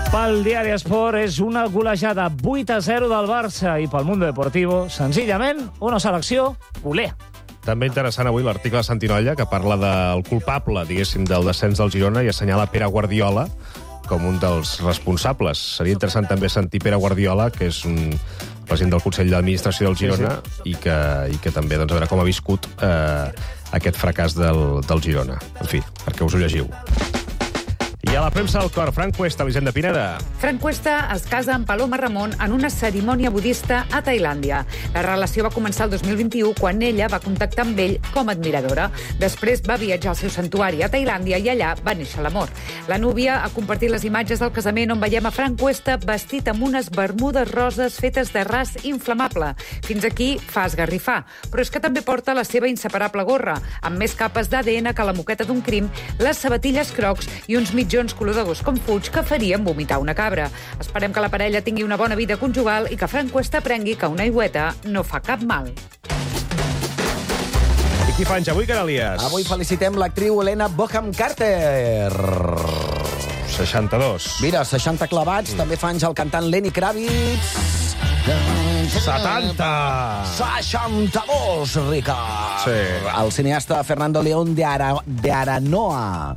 Pel diari Esport és una golejada 8-0 del Barça i pel Mundo Deportivo, senzillament, una selecció culé. També interessant avui l'article de Santinolla, que parla del culpable, diguéssim, del descens del Girona i assenyala Pere Guardiola com un dels responsables. Seria interessant també sentir Pere Guardiola, que és un president del Consell d'Administració del Girona, sí. I que també, doncs, a veure com ha viscut aquest fracàs del Girona. En fi, perquè us ho llegiu. I a la premsa del cor, Fran Cuesta, Elisenda Pineda. Fran Cuesta es casa amb Paloma Ramon en una cerimònia budista a Tailàndia. La relació va començar el 2021 quan ella va contactar amb ell com a admiradora. Després va viatjar al seu santuari a Tailàndia i allà va néixer l'amor. La núvia ha compartit les imatges del casament on veiem a Fran Cuesta vestit amb unes bermudes roses fetes de ras inflamable. Fins aquí fa esgarrifar. Però és que també porta la seva inseparable gorra, amb més capes d'ADN que la moqueta d'un crim, les sabatilles Crocs i uns mitjons color de gos com fuig que farien vomitar una cabra. Esperem que la parella tingui una bona vida conjugal i que Fran Cuesta aprengui que una aigüeta no fa cap mal. I qui fa anys avui, Canalies? Avui felicitem l'actriu Helena Bonham Carter. 62. Mira, 60 clavats. També fa anys el cantant Lenny Kravitz. 70. 62, Ricard. Sí. El cineasta Fernando León de Aranoa.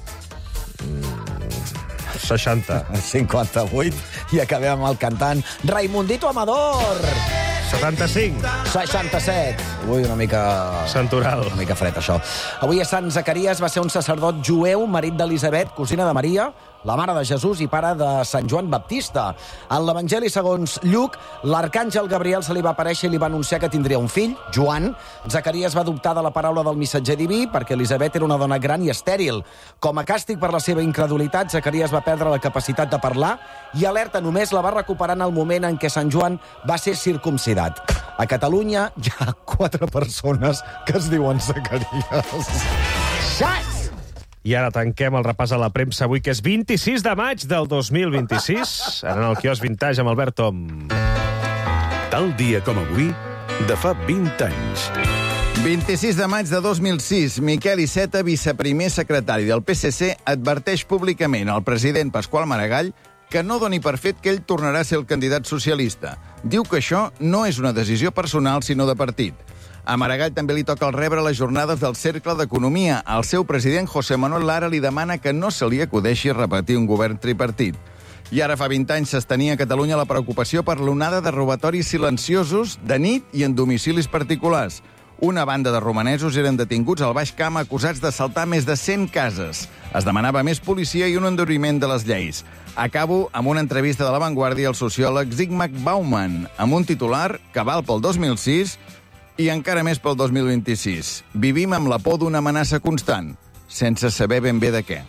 60. 58. I acabem amb el cantant Raimundito Amador. 75. 67. Ui, una mica... Santoral. Una mica fred, això. Avui a Sant Zacarias va ser un sacerdot jueu, marit d'Elisabet, cosina de Maria, la mare de Jesús i pare de Sant Joan Baptista. En l'Evangeli segons Lluc, l'arcàngel Gabriel se li va aparèixer i li va anunciar que tindria un fill, Joan. Zacarias va adoptar de la paraula del missatger diví perquè Elisabet era una dona gran i estèril. Com a càstig per la seva incredulitat, Zacarias va perdre la capacitat de parlar i alerta només la va recuperar en el moment en què Sant Joan va ser circumcidat. A Catalunya hi ha 4 persones que es diuen Zacarias. Xats! I ara tanquem el repàs a la premsa avui, que és 26 de maig del 2026. Ara en el quiosc Vintage amb Albert Tom. Tal dia com avui, de fa 20 anys. 26 de maig de 2006, Miquel Iceta, viceprimer secretari del PSC, adverteix públicament al president Pasqual Maragall que no doni per fet que ell tornarà a ser el candidat socialista. Diu que això no és una decisió personal, sinó de partit. A Maragall també li toca el rebre les jornades del Cercle d'Economia. El seu president, José Manuel Lara, li demana que no se li acudeixi repetir un govern tripartit. I ara fa 20 anys s'estenia a Catalunya la preocupació per l'onada de robatoris silenciosos de nit i en domicilis particulars. Una banda de romanesos eren detinguts al Baix Camp acusats d'assaltar més de 100 cases. Es demanava més policia i un enduriment de les lleis. Acabo amb una entrevista de La Vanguardia al sociòleg Zygmunt Bauman, amb un titular que val pel 2006 i encara més pel 2026. Vivim amb la por d'una amenaça constant, sense saber ben bé de què.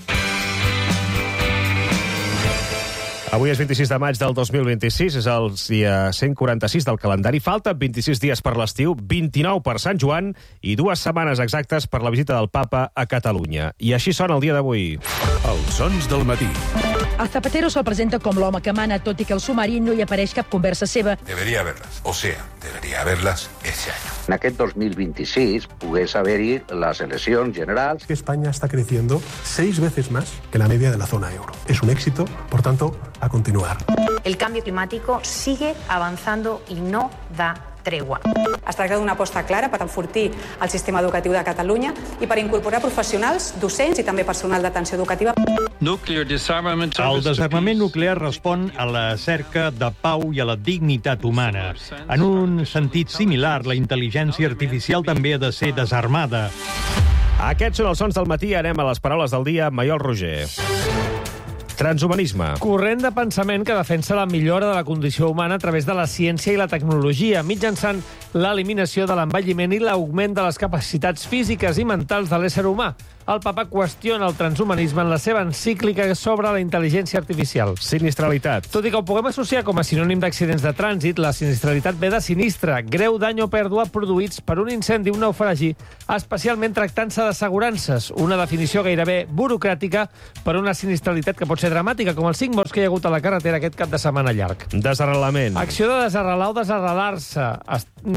Avui és 26 de maig del 2026, és el dia 146 del calendari. Falten 26 dies per l'estiu, 29 per Sant Joan i 2 setmanes exactes per la visita del Papa a Catalunya. I així sona el dia d'avui. Els sons del matí. El Zapatero se'l presenta com l'home que mana, tot i que al sumari no hi apareix cap conversa seva. Debería haberlas, o sea, debería haberlas ese año. En aquest 2026 pogués haver-hi les eleccions generals. España está creciendo 6 veces más que la media de la zona euro. Es un éxito, por tanto, a continuar. El cambio climático sigue avanzando y no da tregua. Es tracta d'una aposta clara per enfortir el sistema educatiu de Catalunya i per incorporar professionals, docents i també personal d'atenció educativa. El desarmament nuclear respon a la cerca de pau i a la dignitat humana. En un sentit similar, la intel·ligència artificial també ha de ser desarmada. Aquests són els sons del matí. Anem a les paraules del dia. Maiol Roger. Transhumanisme. Corrent de pensament que defensa la millora de la condició humana a través de la ciència i la tecnologia, mitjançant l'eliminació de l'envelliment i l'augment de les capacitats físiques i mentals de l'ésser humà. El papa qüestiona el transhumanisme en la seva encíclica sobre la intel·ligència artificial. Sinistralitat. Tot i que ho puguem associar com a sinònim d'accidents de trànsit, la sinistralitat ve de sinistre, greu dany o pèrdua produïts per un incendi o un naufragi, especialment tractant-se d'assegurances, una definició gairebé burocràtica per una sinistralitat que pot ser dramàtica, com els 5 morts que hi ha hagut a la carretera aquest cap de setmana llarg. Desarrelament. Acció de desarrelar o desarrelar-se.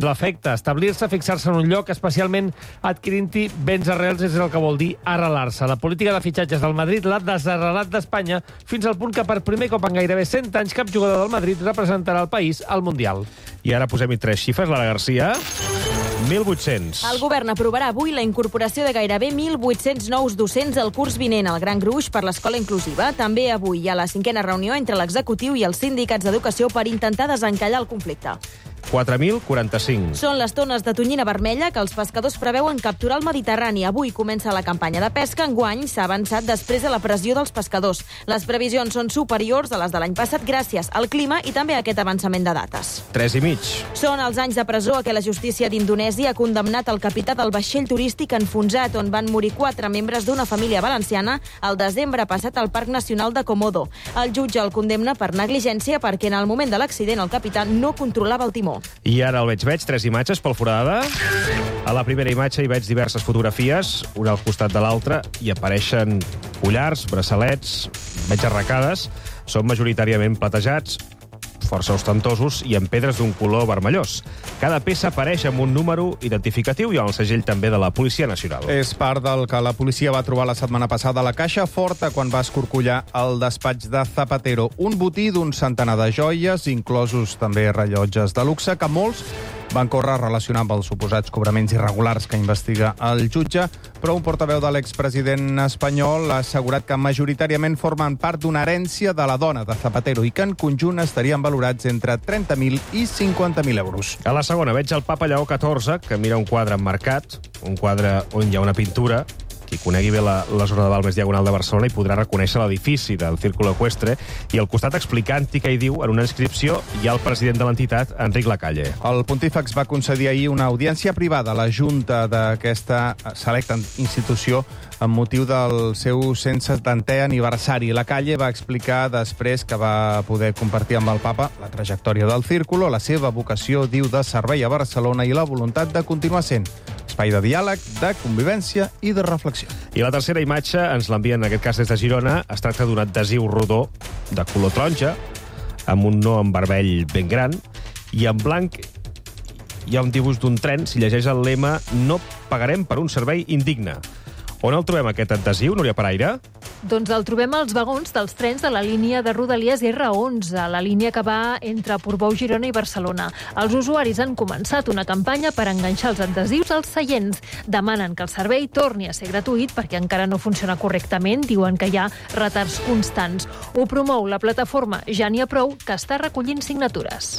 l'efecte. Establir-se, fixar-se en un lloc, especialment adquirint-hi béns arrels, és el que vol dir arrelar-se. La política de fitxatges del Madrid l'ha desarrelat d'Espanya fins al punt que per primer cop en gairebé 100 anys cap jugador del Madrid representarà el país al Mundial. I ara posem-hi 3 xifres, Lara Garcia. 1.800. El govern aprovarà avui la incorporació de gairebé 1.800 nous docents al curs vinent al Gran Gruix per l'escola inclusiva. També avui hi ha la 5a reunió entre l'executiu i els sindicats d'educació per intentar desencallar el conflicte. 4.045. Són les tones de tonyina vermella que els pescadors preveuen capturar al Mediterrani. Avui comença la campanya de pesca. Enguany s'ha avançat després de la pressió dels pescadors. Les previsions són superiors a les de l'any passat gràcies al clima i també a aquest avançament de dates. 3,5. Són els anys de presó a què la justícia d'Indonèsia ha condemnat el capità del vaixell turístic enfonsat, on van morir 4 membres d'una família valenciana el desembre passat al Parc Nacional de Komodo. El jutge el condemna per negligència perquè en el moment de l'accident el capità no controlava el timó. I ara el veig, 3 imatges pel Foradada. A la primera imatge hi veig diverses fotografies, una al costat de l'altra, i apareixen collars, braçalets, veig arracades, són majoritàriament platejats, força ostentosos i amb pedres d'un color vermellós. Cada peça apareix amb un número identificatiu i amb el segell també de la Policia Nacional. És part del que la policia va trobar la setmana passada a la Caixa Forta quan va escorcollar el despatx de Zapatero. Un botí d'un centenar de joies, inclosos també rellotges de luxe, que molts van córrer a relacionar amb els suposats cobraments irregulars que investiga el jutge, però un portaveu de l'expresident espanyol ha assegurat que majoritàriament formen part d'una herència de la dona de Zapatero i que en conjunt estarien valorats entre 30.000 i 50.000 euros. A la segona veig el papa Lleó XIV, que mira un quadre emmarcat, un quadre on hi ha una pintura. Qui conegui bé la zona de Balmes Diagonal de Barcelona i podrà reconèixer l'edifici del Círculo Ecuestre, i al costat explicant-hi què hi diu en una inscripció hi ha el president de l'entitat, Enric Lacalle. El pontífex va concedir ahir una audiència privada a la junta d'aquesta selecta institució amb motiu del seu 170è aniversari. Lacalle va explicar després que va poder compartir amb el papa la trajectòria del Círculo, la seva vocació, diu, de servei a Barcelona i la voluntat de continuar sent espai de diàleg, de convivència i de reflexió. I la tercera imatge ens l'envien, en aquest cas des de Girona. Es tracta d'un adhesiu rodó de color taronja, amb un no en vermell ben gran, i en blanc hi ha un dibuix d'un tren. Si llegeix el lema "No pagarem per un servei indigne". On el trobem, aquest adhesiu, Núria Paraire? Doncs el trobem als vagons dels trens de la línia de Rodalies R11, la línia que va entre Portbou, Girona i Barcelona. Els usuaris han començat una campanya per enganxar els adhesius als seients. Demanen que el servei torni a ser gratuït perquè encara no funciona correctament. Diuen que hi ha retards constants. Ho promou la plataforma Ja n'hi ha prou, que està recollint signatures.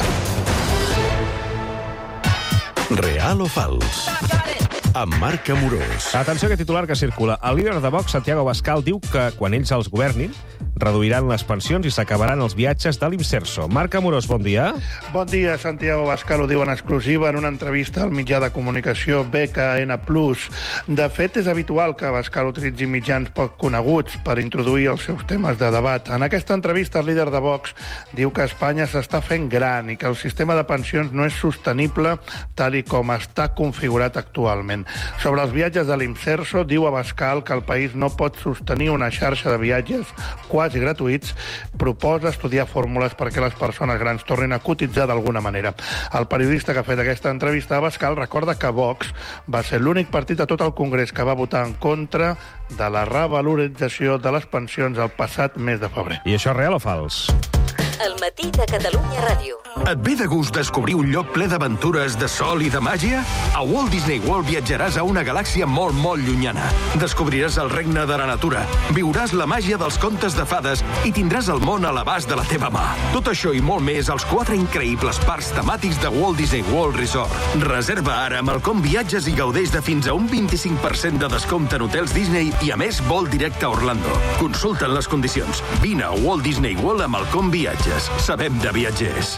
Real o fals? Amb Marc Amorós. Atenció a aquest titular que circula. El líder de Vox, Santiago Abascal, diu que quan ells els governin reduiran les pensions i s'acabaran els viatges de l'Imserso. Marc Amorós, bon dia. Bon dia. Santiago Abascal ho diu en exclusiva en una entrevista al mitjà de comunicació BKN+. De fet, és habitual que Abascal utilitzi mitjans poc coneguts per introduir els seus temes de debat. En aquesta entrevista, el líder de Vox diu que Espanya s'està fent gran i que el sistema de pensions no és sostenible tal i com està configurat actualment. Sobre els viatges de l'Imserso, diu Abascal que el país no pot sostenir una xarxa de viatges quasi gratuïts. Proposa estudiar fórmules perquè les persones grans tornin a cotitzar d'alguna manera. El periodista que ha fet aquesta entrevista a Abascal recorda que Vox va ser l'únic partit a tot el Congrés que va votar en contra de la revalorització de les pensions el passat mes de febrer. I això és real o fals? El matí de Catalunya Ràdio. Et ve de gust descobrir un lloc ple d'aventures, de sol i de màgia? A Walt Disney World viatjaràs a una galàxia molt, molt llunyana. Descobriràs el regne de la natura, viuràs la màgia dels contes de fades i tindràs el món a l'abast de la teva mà. Tot això i molt més als 4 increïbles parcs temàtics de Walt Disney World Resort. Reserva ara amb el Com Viatges i gaudeix de fins a un 25% de descompte en hotels Disney i, a més, vol directe a Orlando. Consulta'n les condicions. Vine a Walt Disney World amb el Com Viatges. Sabem de viatgers.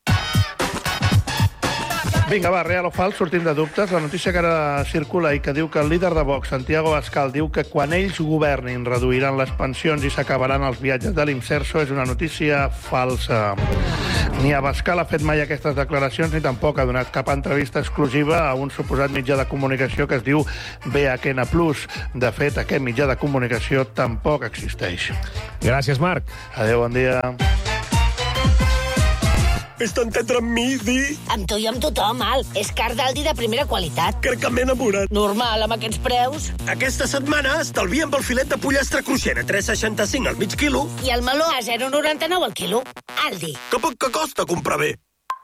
Vinga, va, real o fals, sortim de dubtes. La notícia que ara circula i que diu que el líder de Vox, Santiago Abascal, diu que quan ells governin reduiran les pensions i s'acabaran els viatges de l'Imserso és una notícia falsa. Ni Abascal ha fet mai aquestes declaracions ni tampoc ha donat cap entrevista exclusiva a un suposat mitjà de comunicació que es diu BKN+. De fet, aquest mitjà de comunicació tampoc existeix. Gràcies, Marc. Adéu, bon dia. És tan tendre amb mi, di. Amb tu i amb tothom, Al. És carn d'Aldi de primera qualitat. Crec que m'he enamorat. Normal, amb aquests preus. Aquesta setmana estalviem pel filet de pollastre cruixent a 3,65 al mig quilo. I el meló a 0,99 al quilo. Aldi. Que poc que costa comprar bé.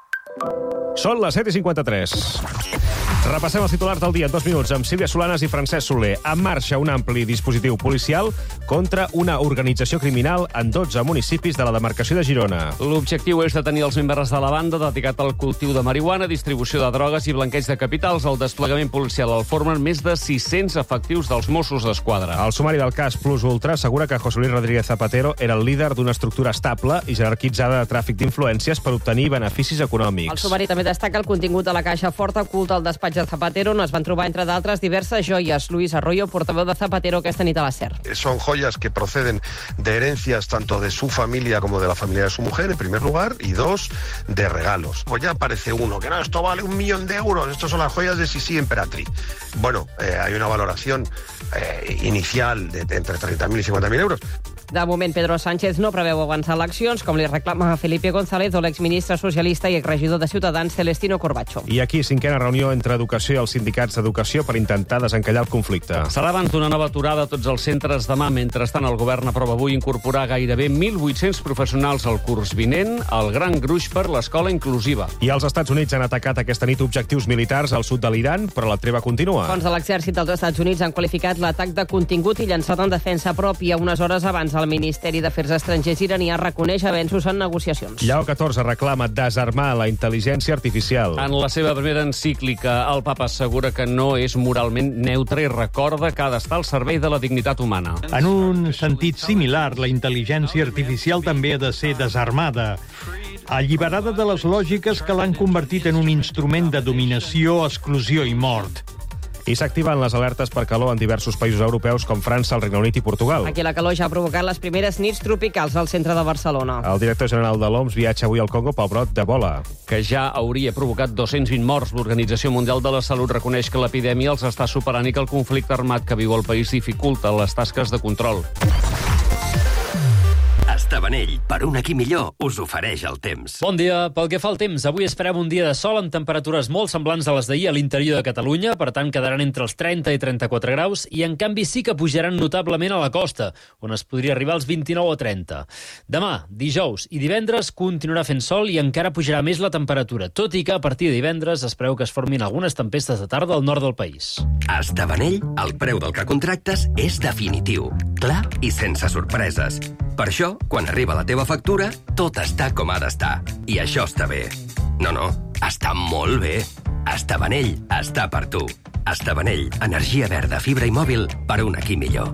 Són les 7:53. Repassem els titulars del dia en 2 minuts amb Sílvia Solanas i Francesc Soler. En marxa un ampli dispositiu policial contra una organització criminal en 12 municipis de la demarcació de Girona. L'objectiu és detenir els membres de la banda dedicat al cultiu de marihuana, distribució de drogues i blanqueig de capitals. El desplegament policial el formen més de 600 efectius dels Mossos d'Esquadra. El sumari del cas Plus Ultra assegura que José Luis Rodríguez Zapatero era el líder d'una estructura estable i jerarquitzada de tràfic d'influències per obtenir beneficis econòmics. El sumari també destaca el contingut de la caixa forta oculta al despatx de Zapatero, on es van trobar, entre d'altres, diverses joies. Luis Arroyo, portaveu de Zapatero, aquesta nit a la SER. Son joyas que proceden de herencias tanto de su familia como de la familia de su mujer, en primer lugar, y 2, de regalos. Pues ya aparece uno, que no, esto vale 1 millón de euros, estas son las joyas de Sisi Emperatriz. Bueno, hay una valoración inicial de entre 30.000 i 50.000 euros. De moment, Pedro Sánchez no preveu avançar eleccions, com li reclama Felipe González o l'exministre socialista i exregidor de Ciutadans, Celestino Corbacho. I aquí, 5a reunió entre Educació i els sindicats d'Educació per intentar desencallar el conflicte. Serà abans d'una nova aturada a tots els centres demà. Mentrestant, el govern aprova avui incorporar gairebé 1.800 professionals al curs vinent, el gran gruix per l'escola inclusiva. I els Estats Units han atacat aquesta nit objectius militars al sud de l'Iran, però la treva continua. Fons de l'exèrcit dels Estats Units han qualificat l'atac de contingut i llançat en defensa pròpia. Unes hores abans, el Ministeri d'Afers Estrangers iranià reconeix avenços en negociacions. Lleó XIV reclama desarmar la intel·ligència artificial. En la seva primera encíclica, el papa assegura que no és moralment neutre i recorda que ha d'estar al servei de la dignitat humana. En un sentit similar, la intel·ligència artificial també ha de ser desarmada, alliberada de les lògiques que l'han convertit en un instrument de dominació, exclusió i mort. I s'activen les alertes per calor en diversos països europeus com França, el Regne Unit i Portugal. Aquí la calor ja ha provocat les primeres nits tropicals al centre de Barcelona. El director general de l'OMS viatja avui al Congo pel brot d'Ebola, que ja hauria provocat 220 morts. L'Organització Mundial de la Salut reconeix que l'epidèmia els està superant i que el conflicte armat que viu el país dificulta les tasques de control. Tabanell, per un aquí millor, us ofereix el temps. Bon dia. Pel que fa al temps, avui esperem un dia de sol amb temperatures molt semblants a les d'ahir a l'interior de Catalunya, per tant quedaran entre els 30 i 34 graus, i en canvi sí que pujaran notablement a la costa, on es podria arribar als 29 o 30. Demà, dijous i divendres continuarà fent sol i encara pujarà més la temperatura, tot i que a partir de divendres es preveu que es formin algunes tempestes de tarda al nord del país. A Tabanell, el preu del que contractes és definitiu, clar i sense sorpreses. Per això, quan arriba la teva factura, tot està com ha d'estar. I això està bé. No, està molt bé. Estabanell està per tu. Estabanell, energia verda, fibra i mòbil per un aquí millor.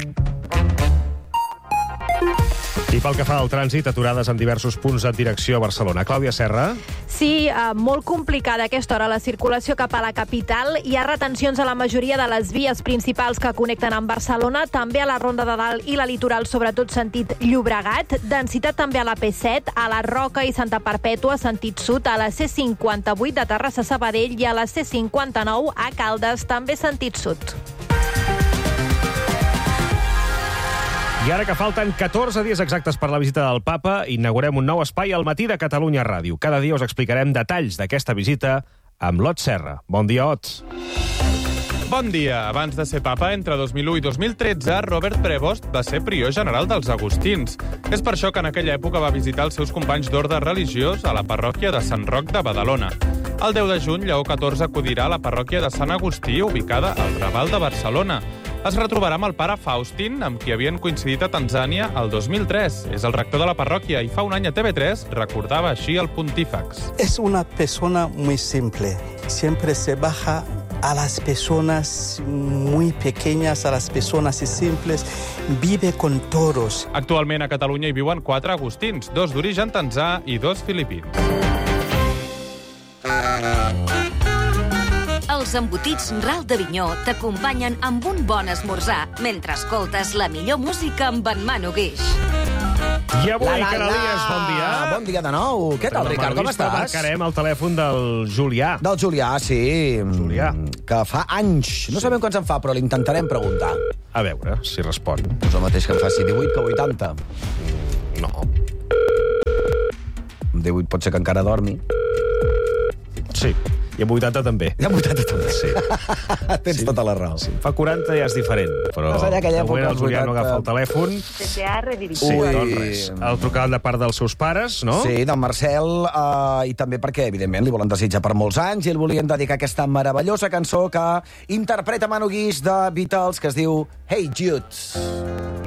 I pel que fa al trànsit, aturades en diversos punts en direcció a Barcelona. Clàudia Serra? Sí, molt complicada a aquesta hora la circulació cap a la capital. Hi ha retencions a la majoria de les vies principals que connecten amb Barcelona, també a la Ronda de Dalt i la Litoral, sobretot sentit Llobregat. Densitat també a la P7, a la Roca i Santa Perpètua, sentit sud, a la C58 de Terrassa a Sabadell i a la C59 a Caldes, també sentit sud. I ara que falten 14 dies exactes per la visita del papa, inaugurem un nou espai al Matí de Catalunya Ràdio. Cada dia us explicarem detalls d'aquesta visita amb l'Ot Serra. Bon dia, Ot. Bon dia. Abans de ser papa, entre 2001 i 2013, Robert Prevost va ser prior general dels Agustins. És per això que en aquella època va visitar els seus companys d'ordre religiós a la parròquia de Sant Roc de Badalona. El 10 de juny, Lleó XIV acudirà a la parròquia de Sant Agustí, ubicada al Raval de Barcelona. Es retrobarà amb el pare Faustin, amb qui havien coincidit a Tanzània el 2003. És el rector de la parròquia i fa un any a TV3 recordava així el pontífex. Es una persona muy simple. Siempre se baja a las personas muy pequeñas, a las personas simples. Vive con todos. Actualment a Catalunya hi viuen 4 agustins, 2 d'origen tanzà i 2 filipins. Els embotits Ral d'Avinyó t'acompanyen amb un bon esmorzar mentre escoltes la millor música amb en Manu Guix. I avui, Canalies, bon dia. Bon dia de nou. Què tal, Ricard, com estàs? Marcarem el telèfon del Julià. Del Julià, sí. Julià. Que fa anys. No sabem quants en fa, però l'intentarem preguntar. A veure si respon. És el mateix que en faci 18 que 80. No. Amb 18 pot ser que encara dormi. Sí, i amb 80 també. I amb 80 també. Sí. Tens tota la raó. Sí. Fa 40 ja és diferent, però Vas allà aquella de moment època, el Julià no agafa el telèfon. Se ha redirigit. Sí, doncs res. El trucaven de part dels seus pares, no? Sí, d'en Marcel, i també perquè, evidentment, li volen desitjar per molts anys i el volien dedicar aquesta meravellosa cançó que interpreta Manu Guix de Beatles, que es diu Hey Jude.